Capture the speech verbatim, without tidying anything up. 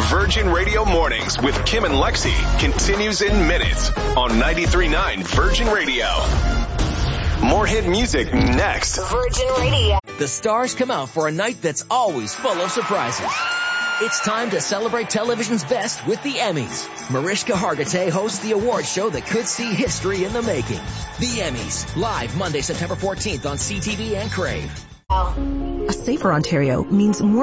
Virgin Radio Mornings with Kim and Lexi continues in minutes on ninety-three point nine Virgin Radio. More hit music next. Virgin Radio. The stars come out for a night that's always full of surprises. It's time to celebrate television's best with the Emmys. Mariska Hargitay hosts the award show that could see history in the making. The Emmys, live Monday, September fourteenth on C T V and Crave. A safer Ontario means more